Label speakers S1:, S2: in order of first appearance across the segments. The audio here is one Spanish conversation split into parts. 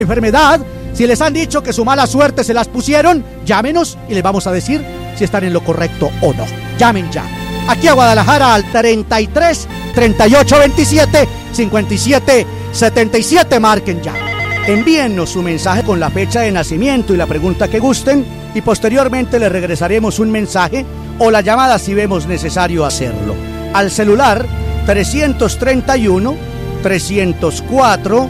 S1: enfermedad, si les han dicho que su mala suerte se las pusieron, llámenos y les vamos a decir si están en lo correcto o no. Llamen ya. Aquí a Guadalajara al 33 38 27 57 77. Marquen ya. Envíennos su mensaje con la fecha de nacimiento y la pregunta que gusten y posteriormente les regresaremos un mensaje o la llamada si vemos necesario hacerlo. Al celular 331 304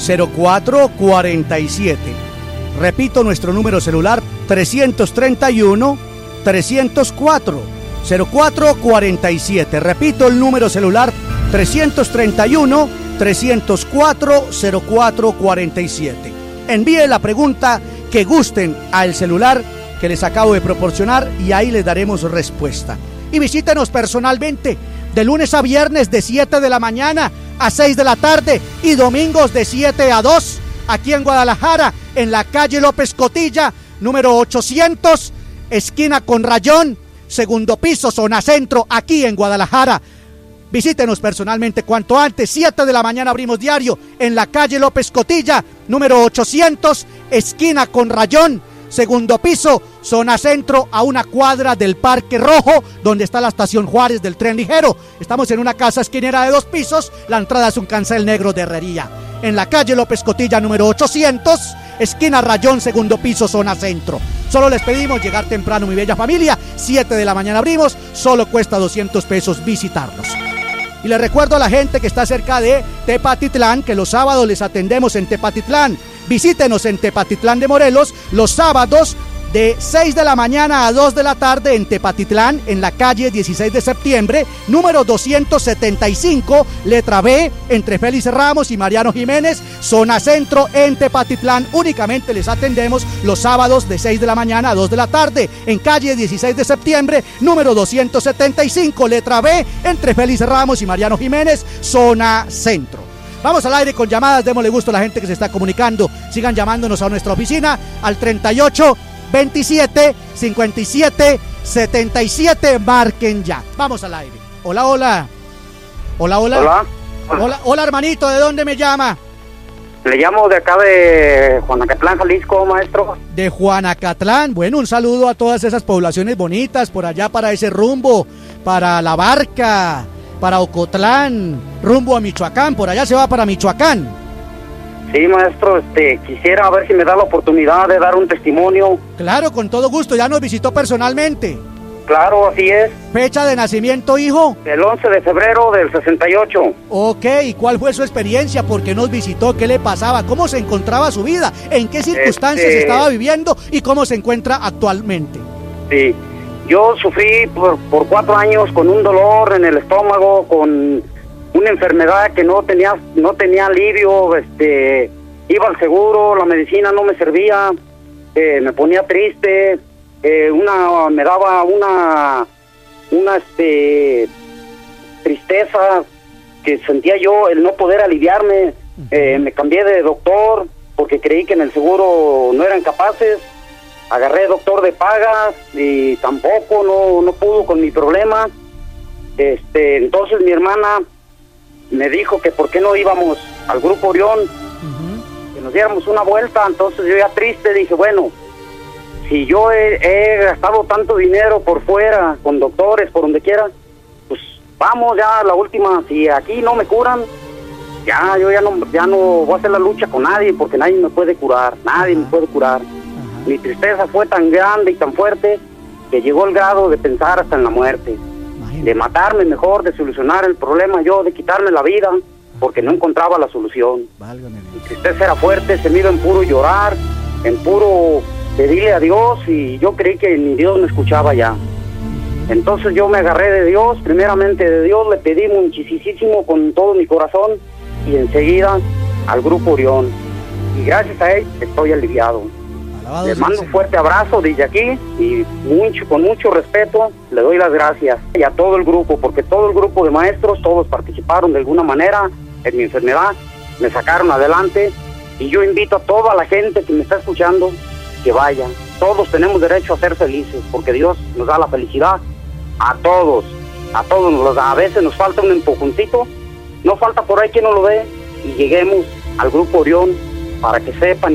S1: 0447. Repito nuestro número celular 331 304 0447. Repito el número celular 331 304 0447. Envíe la pregunta que gusten al celular que les acabo de proporcionar y ahí les daremos respuesta. Y visítenos personalmente de lunes a viernes de 7 de la mañana a 6 de la tarde y domingos de 7 a 2 aquí en Guadalajara, en la calle López Cotilla, número 800, esquina con Rayón, segundo piso, zona centro, aquí en Guadalajara. Visítenos personalmente cuanto antes. 7 de la mañana abrimos diario en la calle López Cotilla, número 800, esquina con Rayón, segundo piso, zona centro, a una cuadra del Parque Rojo, donde está la estación Juárez del tren ligero. Estamos en una casa esquinera de 2 pisos, la entrada es un cancel negro de herrería. En la calle López Cotilla, número 800, esquina Rayón, segundo piso, zona centro. Solo les pedimos llegar temprano, mi bella familia. 7 de la mañana abrimos, solo cuesta 200 pesos visitarnos. Y les recuerdo a la gente que está cerca de Tepatitlán que los sábados les atendemos en Tepatitlán. Visítenos en Tepatitlán de Morelos los sábados de 6 de la mañana a 2 de la tarde en Tepatitlán, en la calle 16 de septiembre, número 275, letra B, entre Félix Ramos y Mariano Jiménez, zona centro en Tepatitlán. Únicamente les atendemos los sábados de 6 de la mañana a 2 de la tarde, en calle 16 de septiembre, número 275, letra B, entre Félix Ramos y Mariano Jiménez, zona centro. Vamos al aire con llamadas, démosle gusto a la gente que se está comunicando. Sigan llamándonos a nuestra oficina al 38 27 57 77. Marquen ya. Vamos al aire. Hola, hola. Hola, hola.
S2: Hola.
S1: Hola, hola, hermanito. ¿De dónde me llama?
S2: Le llamo de acá de Juanacatlán, Jalisco, maestro.
S1: De Juanacatlán. Bueno, un saludo a todas esas poblaciones bonitas por allá para ese rumbo, para La Barca, para Ocotlán, rumbo a Michoacán. Por allá se va para Michoacán.
S2: Sí, maestro, quisiera ver si me da la oportunidad de dar un testimonio.
S1: Claro, con todo gusto, ya nos visitó personalmente.
S2: Claro, así es.
S1: ¿Fecha de nacimiento, hijo?
S2: El 11 de febrero del 68.
S1: Ok, ¿y cuál fue su experiencia? ¿Por qué nos visitó? ¿Qué le pasaba? ¿Cómo se encontraba su vida? ¿En qué circunstancias estaba viviendo? ¿Y cómo se encuentra actualmente?
S2: Sí, yo sufrí por 4 años con un dolor en el estómago, con una enfermedad que no tenía alivio. Iba al seguro, la medicina no me servía, me ponía triste, me daba una tristeza que sentía yo el no poder aliviarme. Me cambié de doctor porque creí que en el seguro no eran capaces. Agarré doctor de pagas y tampoco no pudo con mi problema. Entonces mi hermana me dijo que por qué no íbamos al Grupo Orión, que nos diéramos una vuelta. Entonces yo ya triste dije, bueno, si yo he gastado tanto dinero por fuera, con doctores, por donde quiera, pues vamos ya a la última. Si aquí no me curan, yo ya no voy a hacer la lucha con nadie, porque nadie me puede curar, nadie me puede curar. Mi tristeza fue tan grande y tan fuerte que llegó el grado de pensar hasta en la muerte. De matarme mejor, de solucionar el problema yo, de quitarme la vida, porque no encontraba la solución.
S1: Válgame.
S2: Mi tristeza era fuerte, se me iba en puro llorar, en puro pedirle a Dios, y yo creí que ni Dios me escuchaba ya. Entonces yo me agarré de Dios, primeramente de Dios, le pedí muchísimo con todo mi corazón, y enseguida al Grupo Orión. Y gracias a él estoy aliviado. Le mando un fuerte abrazo desde aquí y con mucho respeto le doy las gracias. Y a todo el grupo, porque todo el grupo de maestros, todos participaron de alguna manera en mi enfermedad, me sacaron adelante, y yo invito a toda la gente que me está escuchando que vaya. Todos tenemos derecho a ser felices, porque Dios nos da la felicidad a todos nos lo da. A veces nos falta un empujoncito, no falta por ahí quien no lo dé, y lleguemos al Grupo Orión para que sepan.